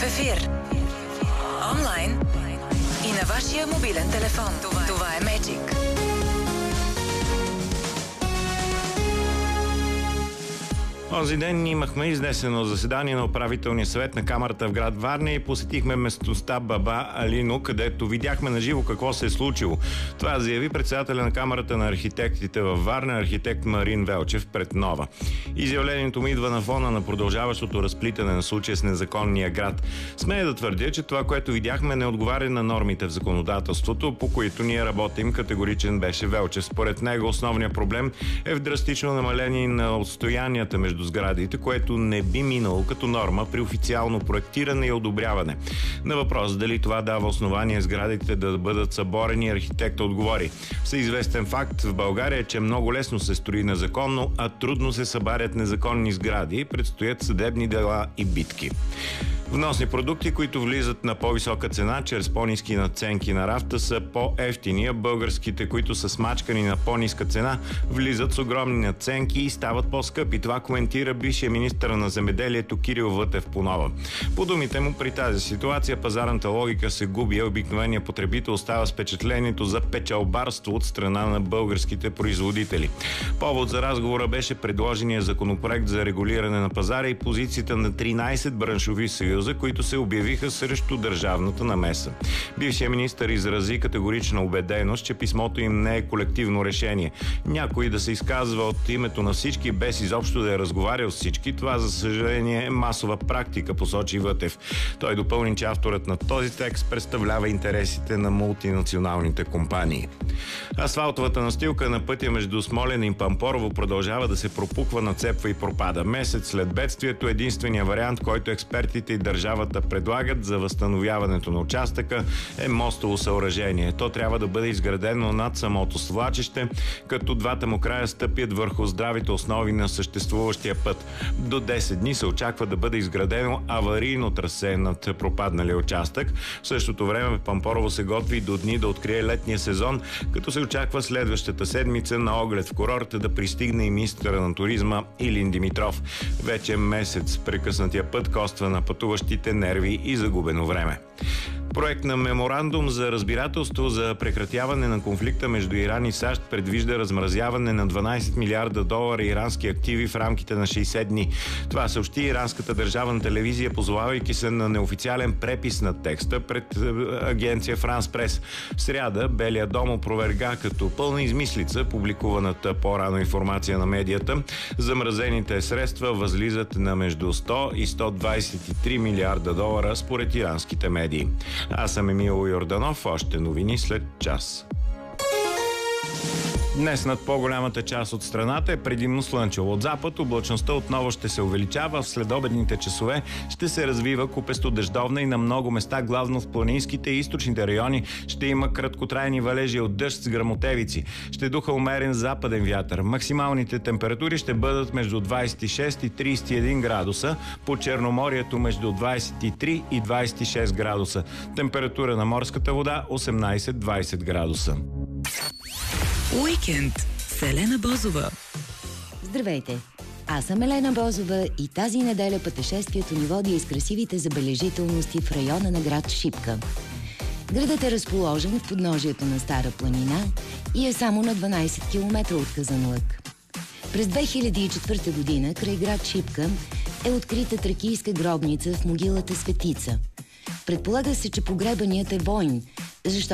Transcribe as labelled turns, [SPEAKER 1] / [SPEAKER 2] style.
[SPEAKER 1] ефир, онлайн и на вашия мобилен телефон. Това е Magic.
[SPEAKER 2] Онзи ден имахме изнесено заседание на управителния съвет на камарата в град Варна и посетихме местността Баба Алино, където видяхме наживо какво се е случило. Това заяви председателя на камарата на архитектите във Варна, архитект Марин Велчев пред Нова. Изявлението му идва на фона на продължаващото разплитане на случая с незаконния град. Смея да твърдя, че това, което видяхме, не отговаря на нормите в законодателството, по които ние работим, категоричен беше Велчев. Според него основният проблем е в драстично намаление на отстоянията между сградите, което не би минало като норма при официално проектиране и одобряване. На въпрос дали това дава основание сградите да бъдат съборени, архитекта отговори: всеизвестен факт в България е, че много лесно се строи незаконно, а трудно се събарят незаконни сгради, предстоят съдебни дела и битки. Вносни продукти, които влизат на по-висока цена чрез по-ниски надценки на рафта, са по-евтини, а българските, които са смачкани на по-ниска цена, влизат с огромни надценки и стават по-скъпи. Това коментира бившия министър на земеделието Кирил Вътев по Нова. По думите му, при тази ситуация пазарната логика се губи, а обикновеният потребител остава с впечатлението за печалбарство от страна на българските производители. Повод за разговора беше предложения законопроект за регулиране на пазара и позицията на 13 браншови съюза, които се обявиха срещу държавната намеса. Бившият министър изрази категорична убеденост, че писмото им не е колективно решение. Някой да се изказва от името на всички, без изобщо да е разговарял с всички, това за съжаление е масова практика, посочи Вътев. Той допълни, че авторът на този текст представлява интересите на мултинационалните компании. Асфалтовата настилка на пътя между Смолян и Пампорово продължава да се пропуква, нацепва и пропада. Месец след бедствието единственият вариант, който експертите и държавата предлагат за възстановяването на участъка, е мостово съоръжение. То трябва да бъде изградено над самото свлачище, като двата му края стъпят върху здравите основи на съществуващия път. До 10 дни се очаква да бъде изградено аварийно трасе над пропадналия участък. В същото време Пампорово се готви до дни да открие летния сезон, като се очаква следващата седмица на оглед в курорта да пристигне и министъра на туризма Илин Димитров. Вече месец прекъснатия път коства на пътуващите нерви и загубено време. Проект на меморандум за разбирателство за прекратяване на конфликта между Иран и САЩ предвижда размразяване на 12 милиарда долара ирански активи в рамките на 60 дни. Това съобщи иранската държавна телевизия, позовавайки се на неофициален препис на текста пред агенция Франс Прес. В сряда Белия дом опроверга като пълна измислица публикуваната по-рано информация на медията. Замразените средства възлизат на между 100 и 123 милиарда долара според иранските медии. Аз съм Емил Йорданов. Още новини след час. Днес над по-голямата част от страната е предимно слънчево. От запад облачността отново ще се увеличава, в следобедните часове ще се развива купесто дъждовна и на много места, главно в планинските и източните райони, ще има краткотрайни валежи от дъжд с гръмотевици. Ще духа умерен западен вятър. Максималните температури ще бъдат между 26 и 31 градуса, по Черноморието между 23 и 26 градуса. Температура на морската вода 18-20 градуса.
[SPEAKER 1] Уикенд с Елена Бозова.
[SPEAKER 3] Здравейте! Аз съм Елена Бозова и тази неделя пътешествието ни води из красивите забележителности в района на град Шипка. Градът е разположен в подножието на Стара планина и е само на 12 км от Казанлък. През 2004 година край град Шипка е открита тракийска гробница в могилата Светица. Предполага се, че погребаният е войн, защо